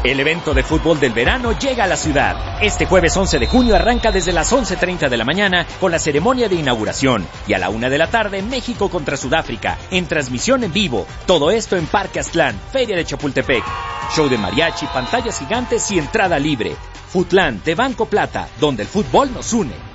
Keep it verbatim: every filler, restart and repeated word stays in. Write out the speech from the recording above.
El evento de fútbol del verano llega a la ciudad. Este jueves once de junio arranca desde las once treinta de la mañana con la ceremonia de inauguración. Y a la una de la tarde, México contra Sudáfrica, en transmisión en vivo. Todo esto en Parque Aztlán, Feria de Chapultepec. Show de mariachi, pantallas gigantes y entrada libre. Futlán de Banco Plata, donde el fútbol nos une.